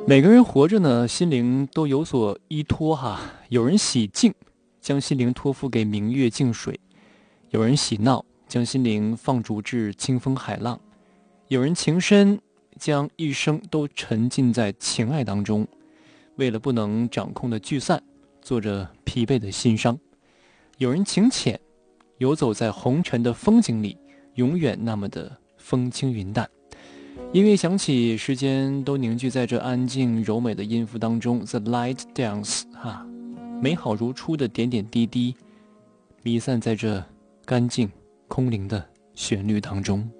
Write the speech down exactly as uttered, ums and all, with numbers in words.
每个人活着呢，心灵都有所依托哈。有人喜静，将心灵托付给明月静水；有人喜闹，将心灵放逐至清风海浪；有人情深，将一生都沉浸在情爱当中，为了不能掌控的聚散，做着疲惫的心伤；有人情浅，游走在红尘的风景里，永远那么的风轻云淡。音乐响起，时间都凝聚在这安静柔美的音符当中。 The light dance 哈，美好如初的点点滴滴弥散在这干净空灵的旋律当中。